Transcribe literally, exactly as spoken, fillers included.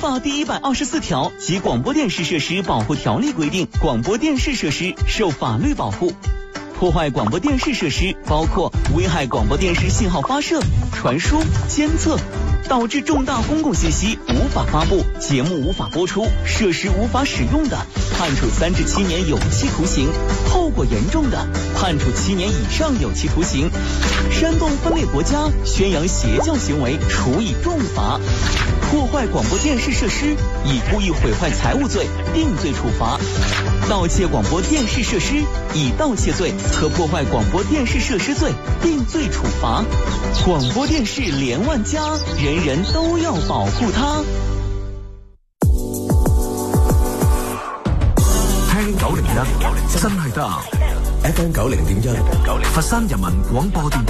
法第一百二十四条及广播电视设施保护条例规定，广播电视设施受法律保护。破坏广播电视设施包括危害广播电视信号发射、传输、监测，导致重大公共信息无法发布、节目无法播出、设施无法使用的，判处三至七年有期徒刑；后果严重的，判处七年以上有期徒刑。煽动分裂国家、宣扬邪教行为，处以重罚。破坏广播电视设施，以故意毁坏财物罪定罪处罚。盗窃广播电视设施，以盗窃罪和破坏广播电视设施罪定罪处罚。广播電視連萬家，人人都要保護它。 聽九零一真係得 ，F M 九零點一，佛山人民廣播電台。